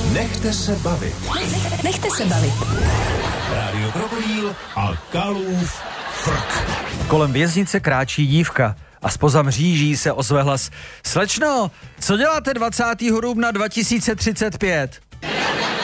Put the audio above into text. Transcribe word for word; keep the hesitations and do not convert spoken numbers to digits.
Nechte se bavit. Nechte se bavit. Rádio Krokodýl a Kalův frk. Kolem věznice kráčí dívka a zpoza mříží se ozve hlas. Slečno, co děláte dvacátého dubna dva tisíce třicet pět?